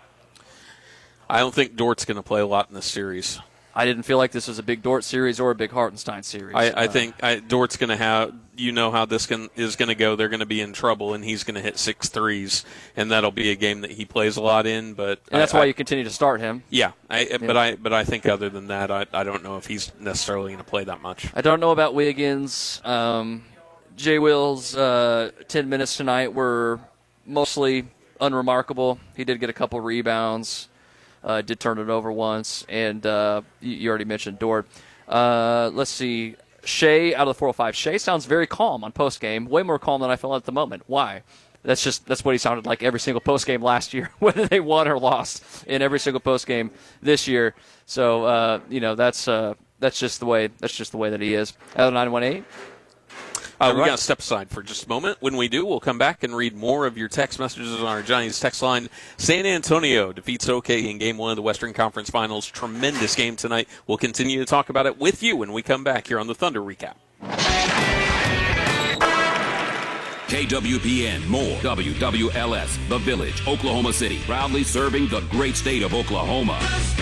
Speaker 1: I don't think Dort's going to play a lot in this series.
Speaker 2: I didn't feel like this was a big Dort series or a big Hartenstein series.
Speaker 1: I think Dort's going to have, how this is going to go. They're going to be in trouble, and he's going to hit 6 threes, and that'll be a game that he plays a lot in. But
Speaker 2: and that's why you continue to start him.
Speaker 1: Yeah, but I think other than that, I don't know if he's necessarily going to play that much.
Speaker 2: I don't know about Wiggins. J. Will's 10 minutes tonight were mostly unremarkable. He did get a couple rebounds. Did turn it over once, and you already mentioned Dort. Let's see. Shea out of the 405. Shea sounds very calm on postgame, way more calm than I feel at the moment. Why? That's what he sounded like every single postgame last year, whether they won or lost in every single postgame this year. So that's just the way that he is. Out of 918.
Speaker 1: We got to step aside for just a moment. When we do, we'll come back and read more of your text messages on our Johnny's text line. San Antonio defeats OK in Game 1 of the Western Conference Finals. Tremendous game tonight. We'll continue to talk about it with you when we come back here on the Thunder Recap.
Speaker 10: KWPN, more WWLS, The Village, Oklahoma City, proudly serving the great state of Oklahoma.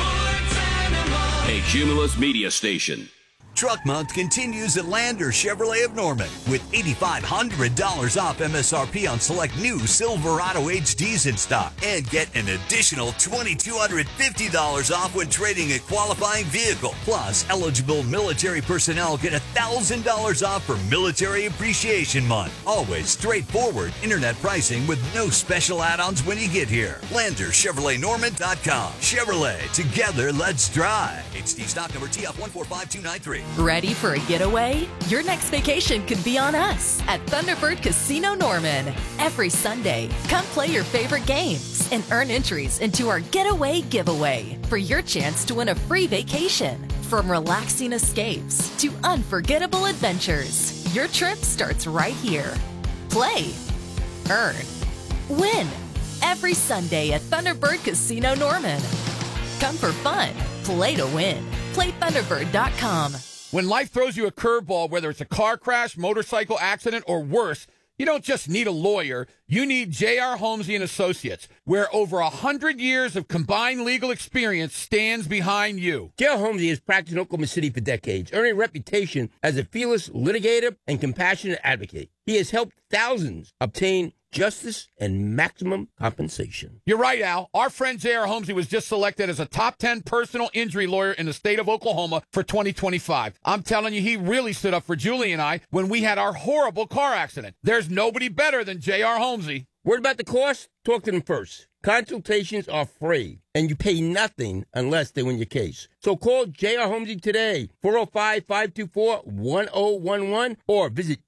Speaker 10: A Cumulus media station.
Speaker 21: Truck Month continues at Lander Chevrolet of Norman with $8,500 off MSRP on select new Silverado HDs in stock. And get an additional $2,250 off when trading a qualifying vehicle. Plus, eligible military personnel get $1,000 off for Military Appreciation Month. Always straightforward internet pricing with no special add-ons when you get here. LanderChevroletNorman.com. Chevrolet, together let's drive. HD stock number TF145293.
Speaker 22: Ready for a getaway? Your next vacation could be on us at Thunderbird Casino Norman. Every Sunday, come play your favorite games and earn entries into our Getaway Giveaway for your chance to win a free vacation. From relaxing escapes to unforgettable adventures, your trip starts right here. Play, earn, win. Every Sunday at Thunderbird Casino Norman. Come for fun. Play to win. PlayThunderbird.com.
Speaker 14: When life throws you a curveball, whether it's a car crash, motorcycle accident, or worse, you don't just need a lawyer. You need J.R. Holmesy & Associates, where over 100 years of combined legal experience stands behind you.
Speaker 23: J.R. Holmesy has practiced in Oklahoma City for decades, earning a reputation as a fearless litigator and compassionate advocate. He has helped thousands obtain justice and maximum compensation.
Speaker 14: You're right, Al. Our friend J.R. Holmesy was just selected as a top 10 personal injury lawyer in the state of Oklahoma for 2025. I'm telling you, he really stood up for Julie and I when we had our horrible car accident. There's nobody better than J.R. Holmesy.
Speaker 23: Worried about the cost? Talk to them first. Consultations are free, and you pay nothing unless they win your case. So call J.R. Holmesy today, 405-524-1011, or visit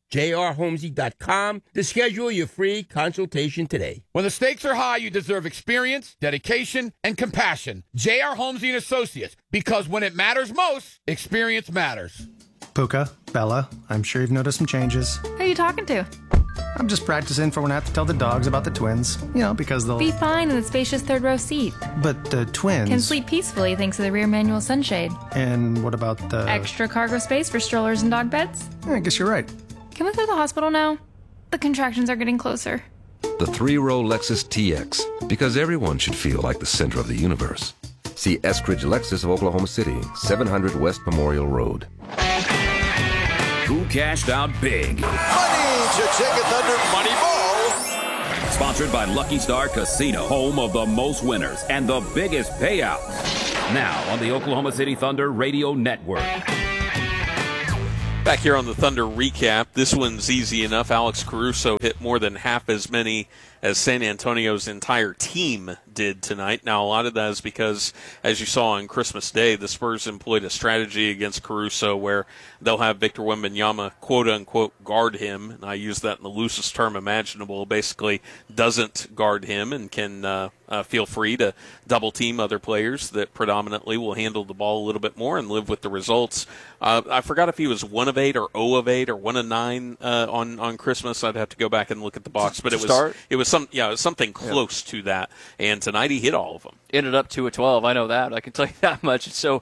Speaker 23: jrholmesy.com to schedule your free consultation today.
Speaker 14: When the stakes are high, you deserve experience, dedication, and compassion. J.R. Holmesy & Associates, because when it matters most, experience matters.
Speaker 3: Puka, Bella, I'm sure you've noticed some changes.
Speaker 4: Who are you talking to?
Speaker 3: I'm just practicing for when I have to tell the dogs about the twins. You know, because they'll...
Speaker 4: Be fine in the spacious third row seat.
Speaker 3: But the twins...
Speaker 4: Can sleep peacefully thanks to the rear manual sunshade.
Speaker 3: And what about the...
Speaker 4: Extra cargo space for strollers and dog beds?
Speaker 3: I guess you're right.
Speaker 4: Can we go to the hospital now? The contractions are getting closer.
Speaker 5: The three-row Lexus TX, because everyone should feel like the center of the universe. See Eskridge Lexus of Oklahoma City, 700 West Memorial Road.
Speaker 10: Who cashed out big?
Speaker 24: Money to Chicken Thunder Money Ball.
Speaker 10: Sponsored by Lucky Star Casino, home of the most winners and the biggest payouts. Now on the Oklahoma City Thunder Radio Network.
Speaker 1: Back here on the Thunder recap, this one's easy enough. Alex Caruso hit more than half as many as San Antonio's entire team did tonight. Now, a lot of that is because, as you saw on Christmas Day, the Spurs employed a strategy against Caruso where they'll have Victor Wembanyama, quote-unquote, guard him. And I use that in the loosest term imaginable. Basically doesn't guard him and can feel free to double-team other players that predominantly will handle the ball a little bit more and live with the results. I forgot if he was 1 of 8 or 0 of 8 or 1 of 9 on Christmas. I'd have to go back and look at the box, but it was something close to that. And tonight he hit all of them.
Speaker 2: Ended up 2 of 12. I know that. I can tell you that much. So,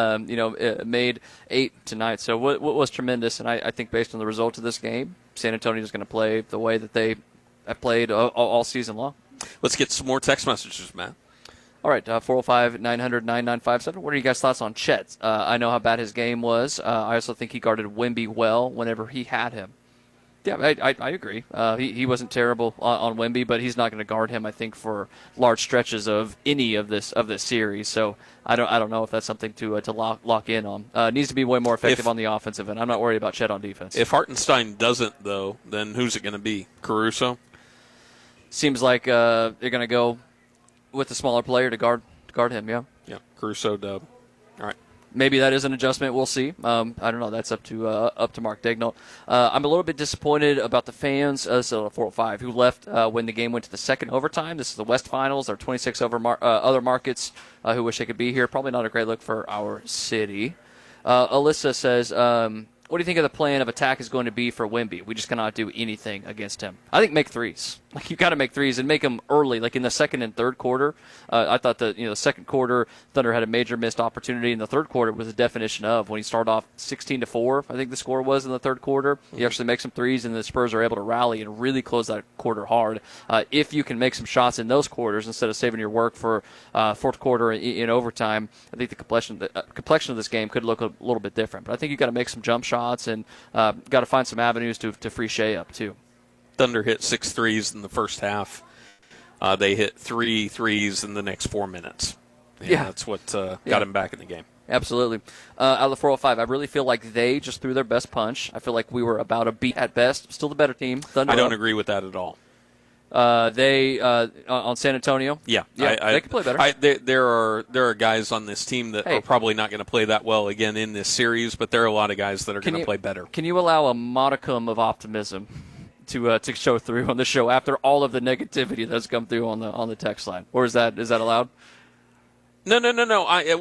Speaker 2: made 8 tonight. So what was tremendous, and I think based on the result of this game, San Antonio is going to play the way that they have played all season long.
Speaker 1: Let's get some more text messages, Matt.
Speaker 2: All right, 405-900-9957. What are you guys' thoughts on Chet? I know how bad his game was. I also think he guarded Wemby well whenever he had him. Yeah, I agree. He wasn't terrible on Wemby, but he's not going to guard him, I think, for large stretches of any of this series. So I don't know if that's something to lock in on. Needs to be way more effective on the offensive end. I'm not worried about Chet on defense.
Speaker 1: If Hartenstein doesn't, though, then who's it going to be? Caruso?
Speaker 2: Seems like they're going to go with a smaller player to guard him. Yeah.
Speaker 1: Yeah. Caruso, Dub. All right.
Speaker 2: Maybe that is an adjustment. We'll see. I don't know. That's up to Mark Daigneault. I'm a little bit disappointed about the fans, 405, who left when the game went to the second overtime. This is the West Finals. There are 26 other markets who wish they could be here. Probably not a great look for our city. Alyssa says, what do you think of the plan of attack is going to be for Wemby? We just cannot do anything against him. I think make threes. Like, you got to make threes and make them early, like in the second and third quarter. I thought that the second quarter Thunder had a major missed opportunity. In the third quarter was the definition of when he started off 16-4. I think the score was in the third quarter. He actually makes some threes, and the Spurs are able to rally and really close that quarter hard. If you can make some shots in those quarters instead of saving your work for fourth quarter in overtime, I think the complexion of this game could look a little bit different. But I think you got to make some jump shots and got to find some avenues to free Shea up too.
Speaker 1: Thunder hit 6 threes in the first half. They hit 3 threes in the next 4 minutes. Yeah, that's what got him back in the game.
Speaker 2: Absolutely. Out of the 405, I really feel like they just threw their best punch. I feel like we were about a beat at best. Still the better team. Thunder
Speaker 1: I don't agree with that at all.
Speaker 2: They on San Antonio.
Speaker 1: Yeah,
Speaker 2: they can play better.
Speaker 1: There are guys on this team that are probably not going to play that well again in this series, but there are a lot of guys that are going to play better.
Speaker 2: Can you allow a modicum of optimism to show through on the show after all of the negativity that's come through on the text line, or is that allowed?
Speaker 1: No. That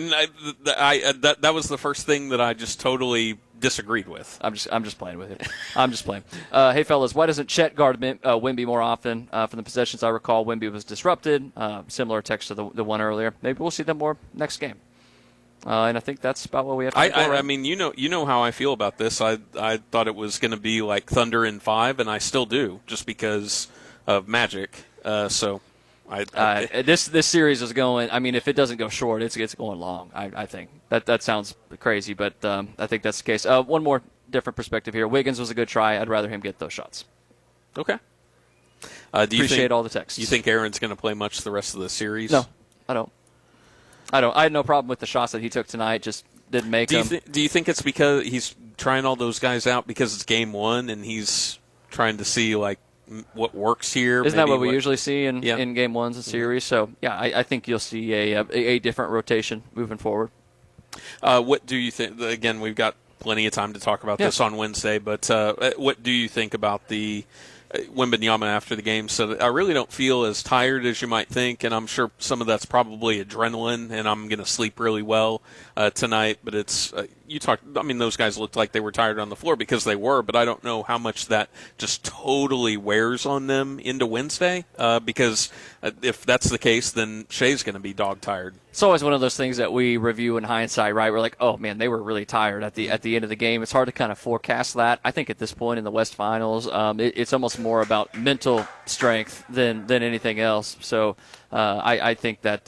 Speaker 1: was the first thing that I just totally disagreed with.
Speaker 2: I'm just playing with it. I'm just playing. Hey, fellas, why doesn't Chet guard Wemby more often? From the possessions I recall, Wemby was disrupted. Similar text to the one earlier. Maybe we'll see them more next game. And I think that's about what we have to do.
Speaker 1: I mean, you know how I feel about this. I thought it was going to be like Thunder in 5, and I still do, just because of Magic.
Speaker 2: This series is going. I mean, if it doesn't go short, it's going long. I think that sounds crazy, but I think that's the case. One more different perspective here. Wiggins was a good try. I'd rather him get those shots.
Speaker 1: Okay.
Speaker 2: Appreciate all the texts.
Speaker 1: You think Aaron's going to play much the rest of the series?
Speaker 2: No, I don't. I had no problem with the shots that he took tonight. Just didn't make them.
Speaker 1: Do you think it's because he's trying all those guys out because it's game 1 and he's trying to see like what works here?
Speaker 2: Isn't that what we usually see in game 1s of series? So yeah, I think you'll see a different rotation moving forward.
Speaker 1: What do you think? Again, we've got plenty of time to talk about this on Wednesday. But what do you think about the Wembanyama after the game? So I really don't feel as tired as you might think, and I'm sure some of that's probably adrenaline, and I'm going to sleep really well tonight. But it's you talked. I mean, those guys looked like they were tired on the floor because they were, but I don't know how much that just totally wears on them into Wednesday. Because if that's the case, then Shai's going to be dog tired.
Speaker 2: It's always one of those things that we review in hindsight, right? We're like, oh man, they were really tired at the end of the game. It's hard to kind of forecast that. I think at this point in the West Finals, it's almost more about mental strength than anything else. So I think that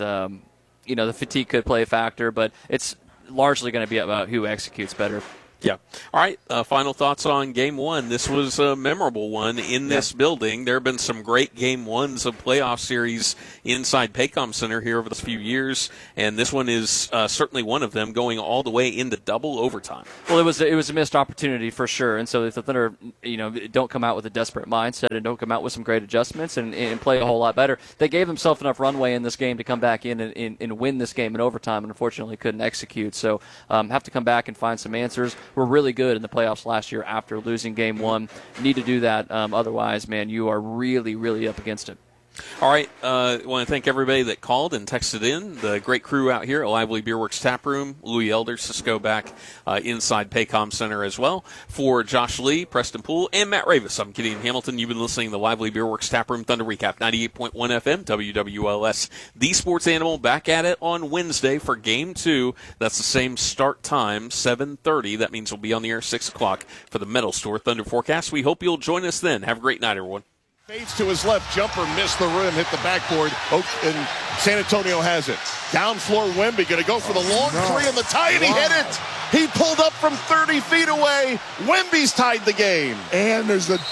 Speaker 2: the fatigue could play a factor, but it's largely going to be about who executes better.
Speaker 1: Yeah. All right. Final thoughts on Game 1. This was a memorable one in this building. There have been some great Game 1s of playoff series inside Paycom Center here over the few years, and this one is certainly one of them, going all the way into double overtime.
Speaker 2: Well, it was a missed opportunity for sure, and so if the Thunder, don't come out with a desperate mindset and don't come out with some great adjustments and play a whole lot better, they gave themselves enough runway in this game to come back in and win this game in overtime, and unfortunately couldn't execute. So have to come back and find some answers. Were really good in the playoffs last year after losing Game 1. Need to do that. Otherwise, man, you are really, really up against it.
Speaker 1: All right. I want to thank everybody that called and texted in. The great crew out here at Lively Beer Works Tap Room. Louis Elder, Cisco back inside Paycom Center as well. For Josh Lee, Preston Poole, and Matt Ravis, I'm Gideon Hamilton. You've been listening to the Lively Beer Works Tap Room Thunder Recap, 98.1 FM, WWLS. The Sports Animal back at it on Wednesday for Game 2. That's the same start time, 7:30. That means we'll be on the air 6 o'clock for the Metal Store Thunder Forecast. We hope you'll join us then. Have a great night, everyone.
Speaker 6: Fades to his left, jumper missed the rim, hit the backboard, and San Antonio has it. Down floor, Wemby going to go for the long three on the tie, and he hit it. He pulled up from 30 feet away. Wemby's tied the game.
Speaker 9: And there's a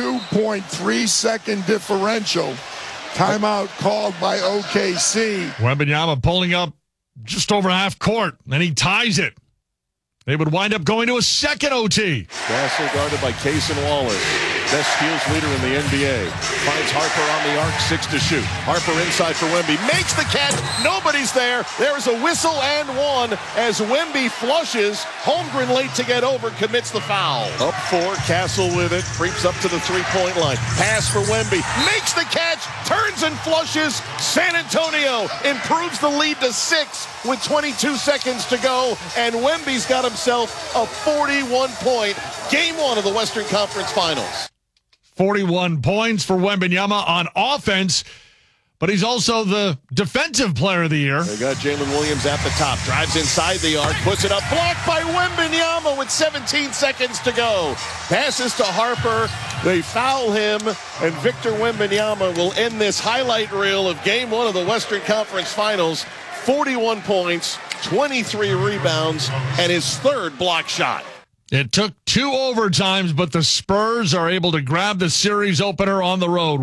Speaker 9: 2.3-second differential. Timeout called by OKC.
Speaker 11: Wembanyama pulling up just over half court, and he ties it. They would wind up going to a second OT.
Speaker 6: Castle guarded by Cason Wallace. Best steals leader in the NBA. Finds Harper on the arc, 6 to shoot. Harper inside for Wemby. Makes the catch. Nobody's there. There's a whistle and one as Wemby flushes. Holmgren late to get over, commits the foul. Up 4, Castle with it. Creeps up to the three-point line. Pass for Wemby. Makes the catch. Turns and flushes. San Antonio improves the lead to 6 with 22 seconds to go. And Wemby's got himself a 41-point Game 1 of the Western Conference Finals.
Speaker 11: 41 points for Wembanyama on offense, but he's also the defensive player of the year.
Speaker 6: They got Jalen Williams at the top, drives inside the arc, puts it up, blocked by Wembanyama with 17 seconds to go. Passes to Harper, they foul him, and Victor Wembanyama will end this highlight reel of Game 1 of the Western Conference Finals. 41 points, 23 rebounds, and his third block shot.
Speaker 11: It took 2 overtimes, but the Spurs are able to grab the series opener on the road,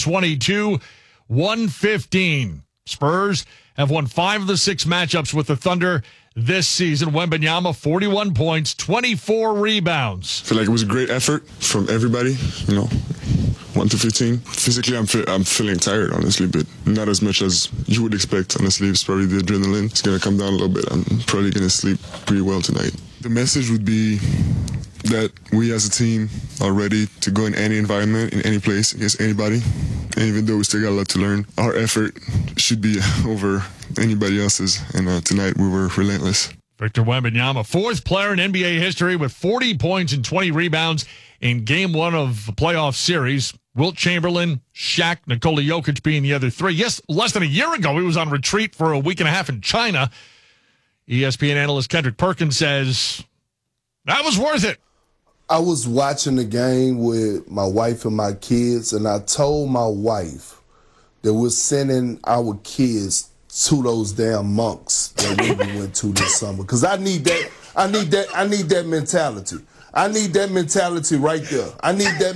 Speaker 11: 122-115. Spurs have won 5 of the 6 matchups with the Thunder this season. Wembanyama, 41 points, 24 rebounds.
Speaker 12: I feel like it was a great effort from everybody, 1 to 15. Physically, I'm feeling tired, honestly, but not as much as you would expect, honestly. It's probably the adrenaline. It's going to come down a little bit. I'm probably going to sleep pretty well tonight. The message would be that we as a team are ready to go in any environment, in any place, against anybody. And even though we still got a lot to learn, our effort should be over anybody else's. And tonight we were relentless.
Speaker 11: Victor Wembanyama, 4th player in NBA history with 40 points and 20 rebounds in Game 1 of the playoff series. Wilt Chamberlain, Shaq, Nikola Jokic being the other 3. Yes, less than a year ago, he was on retreat for a week and a half in China. ESPN analyst Kendrick Perkins says, that was worth it.
Speaker 9: I was watching the game with my wife and my kids, and I told my wife that we're sending our kids to those damn monks that we went to this summer. Because I need that mentality. I need that mentality right there. I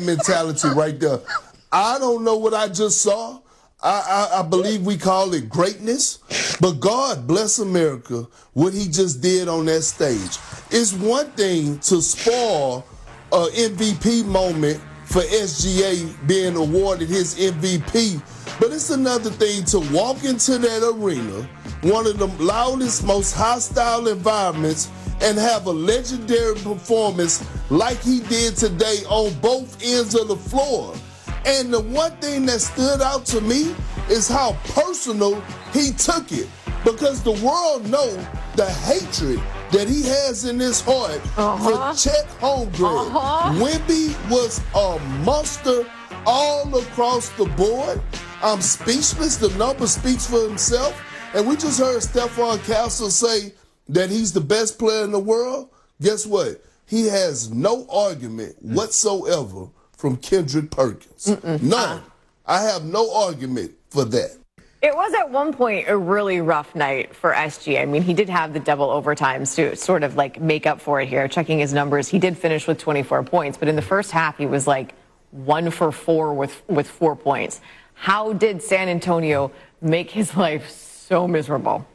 Speaker 9: don't know what I just saw. I believe we call it greatness, but God bless America, what he just did on that stage. It's one thing to spoil an MVP moment for SGA being awarded his MVP, but it's another thing to walk into that arena, one of the loudest, most hostile environments, and have a legendary performance like he did today on both ends of the floor. And the one thing that stood out to me is how personal he took it, because the world knows the hatred that he has in his heart for Chet Holmgren. Wemby was a monster all across the board. I'm speechless. The number speaks for himself. And we just heard Stephon Castle say that he's the best player in the world. Guess what? He has no argument whatsoever from Kendrick Perkins. None. I have no argument for that.
Speaker 8: It was at one point a really rough night for SGA. I mean, he did have the double overtimes to sort of like make up for it here. Checking his numbers, he did finish with 24 points, but in the first half, he was like 1 for 4 with 4 points. How did San Antonio make his life so miserable?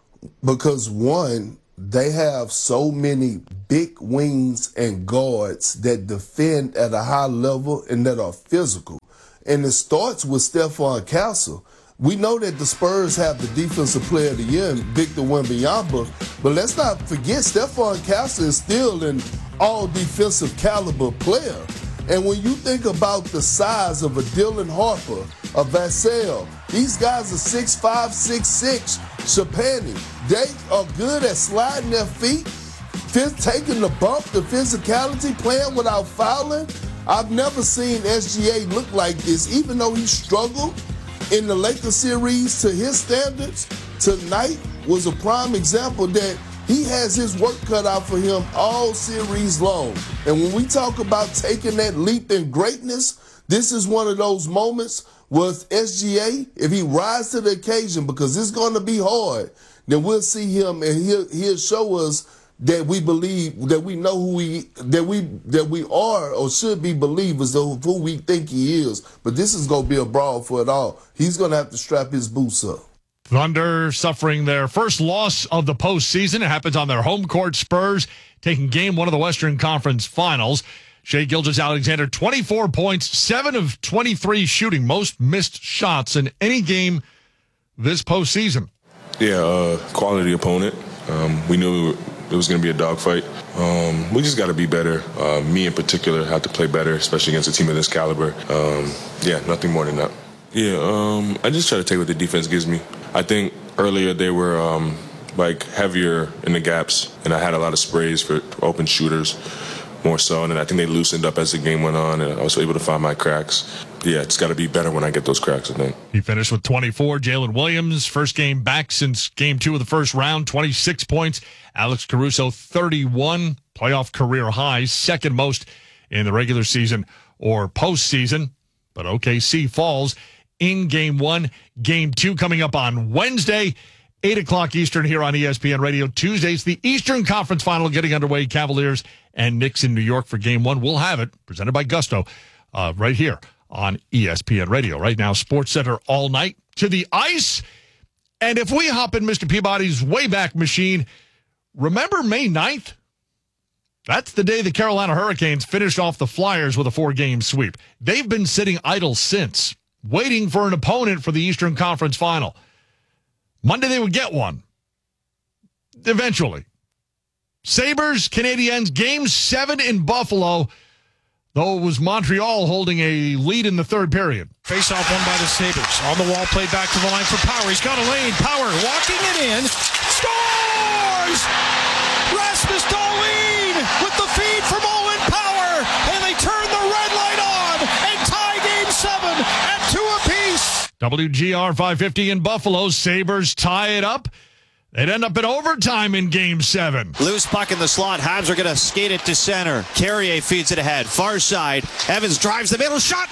Speaker 9: Because one, they have so many big wings and guards that defend at a high level and that are physical. And it starts with Stephon Castle. We know that the Spurs have the Defensive Player of the Year in Victor Wembanyama, but let's not forget Stephon Castle is still an all-defensive caliber player. And when you think about the size of a Dylan Harper, a Vassell, these guys are 6'5", 6'6", Chapani. They are good at sliding their feet, taking the bump, the physicality, playing without fouling. I've never seen SGA look like this, even though he struggled in the Lakers series to his standards. Tonight was a prime example that he has his work cut out for him all series long. And when we talk about taking that leap in greatness, this is one of those moments with SGA. If he rises to the occasion, because it's going to be hard, then we'll see him and he'll show us that we believe, that we know that we are or should be believers of who we think he is. But this is going to be a brawl for it all. He's going to have to strap his boots up.
Speaker 11: Thunder suffering their first loss of the postseason. It happens on their home court. Spurs taking game 1 of the Western Conference Finals. Shai Gilgeous-Alexander, 24 points, 7 of 23 shooting, most missed shots in any game this postseason.
Speaker 13: Yeah, quality opponent. We knew it was going to be a dogfight. We just got to be better. Me in particular have to play better, especially against a team of this caliber. Yeah, nothing more than that. Yeah, I just try to take what the defense gives me. I think earlier they were like heavier in the gaps, and I had a lot of sprays for open shooters more so, and I think they loosened up as the game went on, and I was able to find my cracks. Yeah, it's got to be better when I get those cracks, I think.
Speaker 11: He finished with 24. Jalen Williams, first game back since game 2 of the first round, 26 points. Alex Caruso, 31, playoff career highs, second most in the regular season or postseason. But OKC falls in game 1. Game 2 coming up on Wednesday, 8 o'clock Eastern here on ESPN Radio. Tuesday's the Eastern Conference Final getting underway. Cavaliers and Knicks in New York for game 1. We'll have it presented by Gusto right here on ESPN Radio. Right now, SportsCenter all night to the ice. And if we hop in Mr. Peabody's Wayback Machine, remember May 9th? That's the day the Carolina Hurricanes finished off the Flyers with a 4-game sweep. They've been sitting idle since, waiting for an opponent for the Eastern Conference Final. Monday they would get one. Eventually. Sabres, Canadiens, Game 7 in Buffalo, though it was Montreal holding a lead in the third period.
Speaker 15: Face-off won by the Sabres. On the wall, played back to the line for Power. He's got a lane. Power walking it in. Scores! Rasmus Dahlin with the feed from Owen Power. And they turn the red light on and tie Game 7 at 2 apiece.
Speaker 11: WGR 550 in Buffalo. Sabres tie it up. They'd end up in overtime in Game 7.
Speaker 17: Loose puck in the slot. Habs are going to skate it to center. Carrier feeds it ahead. Far side. Evans drives the middle. Shot.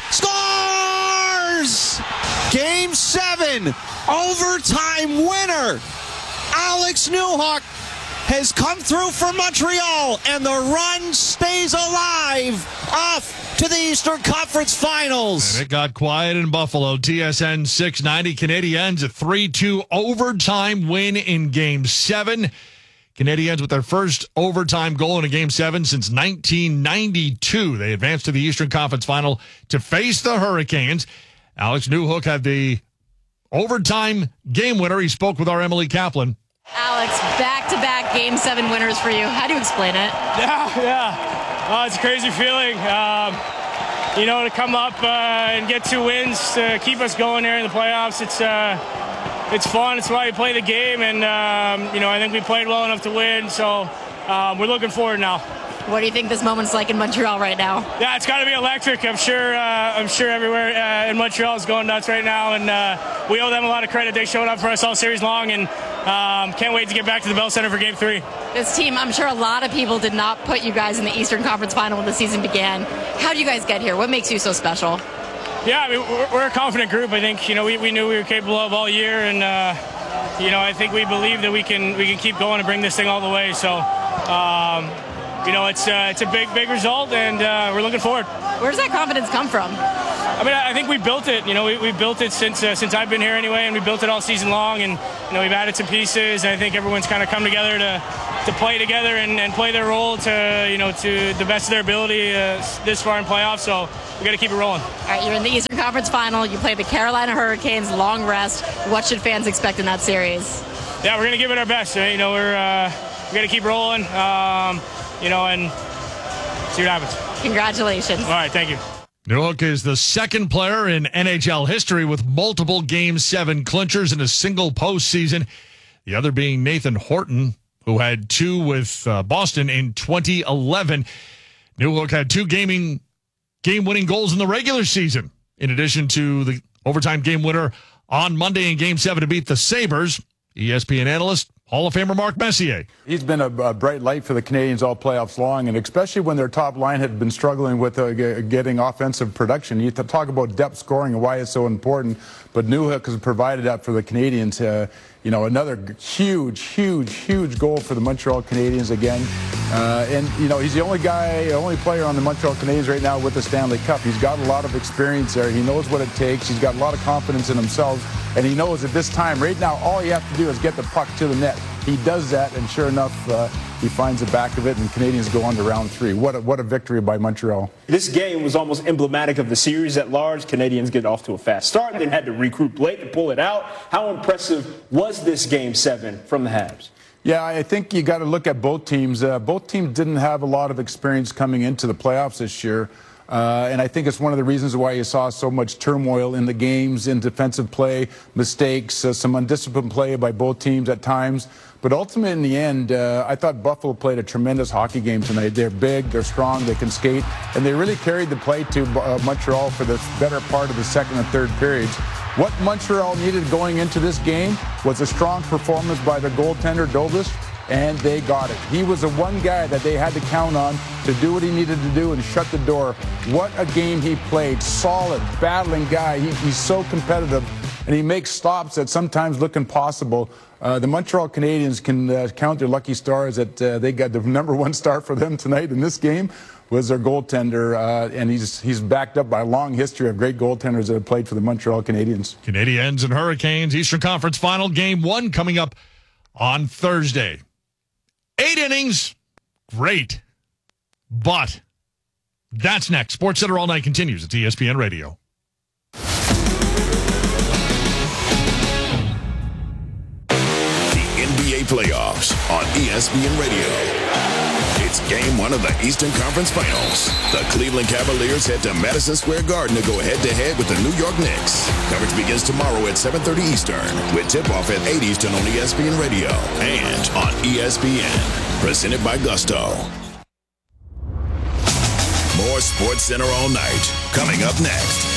Speaker 17: Scores! Game 7. Overtime winner. Alex Newhook has come through for Montreal, and the run stays alive. Off to the Eastern Conference Finals.
Speaker 11: And it got quiet in Buffalo. TSN 690. Canadiens a 3-2 overtime win in Game 7. Canadiens with their first overtime goal in a Game 7 since 1992. They advanced to the Eastern Conference Final to face the Hurricanes. Alex Newhook had the overtime game winner. He spoke with our Emily Kaplan.
Speaker 7: Alex, back-to-back Game 7 winners for you. How do you explain it?
Speaker 16: Yeah. It's a crazy feeling. To come up and get 2 wins to keep us going here in the playoffs, it's fun. It's why you play the game, and I think we played well enough to win. So we're looking forward now.
Speaker 7: What do you think this moment's like in Montreal right now?
Speaker 16: Yeah, it's got to be electric. I'm sure everywhere in Montreal is going nuts right now, and we owe them a lot of credit. They showed up for us all series long, and can't wait to get back to the Bell Center for Game 3.
Speaker 7: This team, I'm sure a lot of people did not put you guys in the Eastern Conference Final when the season began. How do you guys get here? What makes you so special?
Speaker 16: Yeah, I mean, we're a confident group. I think we knew we were capable of all year, and I think we believe that we can keep going and bring this thing all the way. So. It's a big result, and we're looking forward.
Speaker 7: Where does that confidence come from?
Speaker 16: I mean, I think we built it. We built it since I've been here anyway, and we built it all season long. And we've added some pieces. And I think everyone's kind of come together to play together and play their role to the best of their ability this far in playoffs. So we got to keep it rolling.
Speaker 7: All right, you're in the Eastern Conference Final. You play the Carolina Hurricanes, long rest. What should fans expect in that series?
Speaker 16: Yeah, we're gonna give it our best. We got to keep rolling. And see what happens.
Speaker 7: Congratulations.
Speaker 16: All right, thank you.
Speaker 11: Newhook is the second player in NHL history with multiple Game 7 clinchers in a single postseason. The other being Nathan Horton, who had 2 with Boston in 2011. Newhook had 2 game-winning goals in the regular season, in addition to the overtime game winner on Monday in Game 7 to beat the Sabres. ESPN analyst, Hall of Famer Mark Messier.
Speaker 18: He's been a bright light for the Canadians all playoffs long, and especially when their top line had been struggling with getting offensive production. You talk about depth scoring and why it's so important, but Newhook has provided that for the Canadians. Another huge goal for the Montreal Canadiens again. He's the only player on the Montreal Canadiens right now with the Stanley Cup. He's got a lot of experience there. He knows what it takes. He's got a lot of confidence in himself. And he knows at this time, right now, all you have to do is get the puck to the net. He does that, and sure enough, he finds the back of it, and Canadians go on to round 3. What a victory by Montreal.
Speaker 19: This game was almost emblematic of the series at large. Canadians get off to a fast start, then had to regroup late to pull it out. How impressive was this Game 7 from the Habs?
Speaker 18: Yeah, I think you got to look at both teams. Both teams didn't have a lot of experience coming into the playoffs this year. And I think it's one of the reasons why you saw so much turmoil in the games, in defensive play, mistakes, some undisciplined play by both teams at times. But ultimately, in the end, I thought Buffalo played a tremendous hockey game tonight. They're big, they're strong, they can skate, and they really carried the play to Montreal for the better part of the second and third periods. What Montreal needed going into this game was a strong performance by their goaltender, Dovis, and they got it. He was the one guy that they had to count on to do what he needed to do and shut the door. What a game he played. Solid, battling guy. He's so competitive, and he makes stops that sometimes look impossible. The Montreal Canadiens can count their lucky stars that they got the #1 star for them tonight in this game was their goaltender, and he's backed up by a long history of great goaltenders that have played for the Montreal Canadiens.
Speaker 11: Canadiens and Hurricanes, Eastern Conference Final, Game 1 coming up on Thursday. 8 innings, great. But that's next. SportsCenter All Night continues at ESPN Radio.
Speaker 10: The NBA playoffs on ESPN Radio. It's Game 1 of the Eastern Conference Finals. The Cleveland Cavaliers head to Madison Square Garden to go head-to-head with the New York Knicks. Coverage begins tomorrow at 7:30 Eastern, with tip-off at 8 Eastern on ESPN Radio and on ESPN. Presented by Gusto. More SportsCenter All Night coming up next.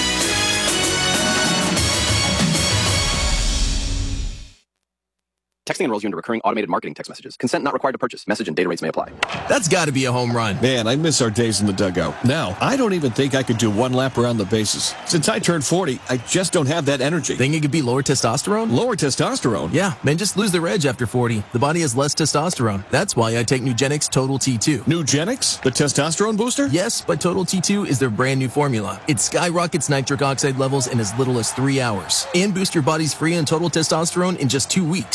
Speaker 25: Texting enrolls you into recurring automated marketing text messages. Consent not required to purchase. Message and data rates may apply.
Speaker 26: That's got to be a home run.
Speaker 27: Man, I miss our days in the dugout. Now, I don't even think I could do one lap around the bases. Since I turned 40, I just don't have that energy.
Speaker 26: Think it could be lower testosterone?
Speaker 27: Lower testosterone?
Speaker 26: Yeah, men just lose their edge after 40. The body has less testosterone. That's why I take Nugenix Total T2.
Speaker 27: Nugenix? The testosterone booster?
Speaker 26: Yes, but Total T2 is their brand new formula. It skyrockets nitric oxide levels in as little as 3 hours and boosts your body's free and total testosterone in just 2 weeks. My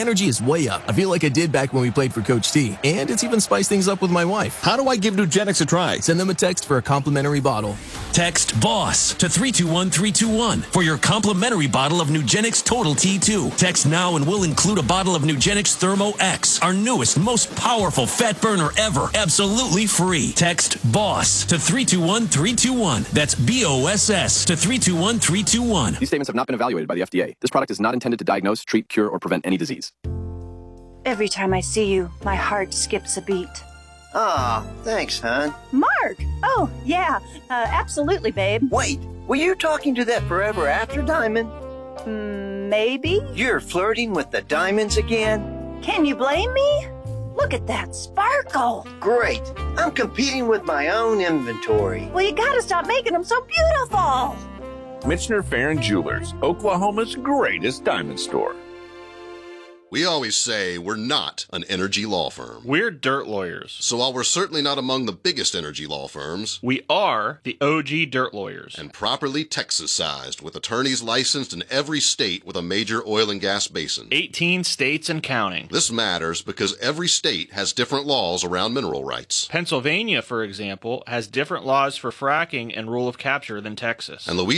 Speaker 26: energy is way up. I feel like I did back when we played for Coach T. And it's even spiced things up with my wife.
Speaker 27: How do I give Nugenix a try?
Speaker 26: Send them a text for a complimentary bottle.
Speaker 3: Text BOSS to 321-321 for your complimentary bottle of Nugenix Total T2. Text now and we'll include a bottle of Nugenix Thermo X, our newest, most powerful fat burner ever. Absolutely free. Text BOSS to 321-321. That's BOSS to 321-321.
Speaker 25: These statements have not been evaluated by the FDA. This product is not intended to diagnose, treat, cure, or prevent any disease.
Speaker 4: Every time I see you, my heart skips a beat.
Speaker 14: Aw, thanks, hon.
Speaker 4: Mark! Oh, yeah, absolutely, babe.
Speaker 14: Wait, were you talking to that forever after diamond?
Speaker 4: Maybe?
Speaker 14: You're flirting with the diamonds again?
Speaker 4: Can you blame me? Look at that sparkle.
Speaker 14: Great. I'm competing with my own inventory.
Speaker 4: Well, you gotta stop making them so beautiful.
Speaker 20: Michener Farron Jewelers, Oklahoma's greatest diamond store.
Speaker 21: We always say we're not an energy law firm.
Speaker 22: We're dirt lawyers.
Speaker 21: So while we're certainly not among the biggest energy law firms,
Speaker 22: we are the OG dirt lawyers.
Speaker 21: And properly Texas-sized, with attorneys licensed in every state with a major oil and gas basin.
Speaker 22: 18 states and counting.
Speaker 21: This matters because every state has different laws around mineral rights.
Speaker 22: Pennsylvania, for example, has different laws for fracking and rule of capture than Texas.
Speaker 21: And Louisiana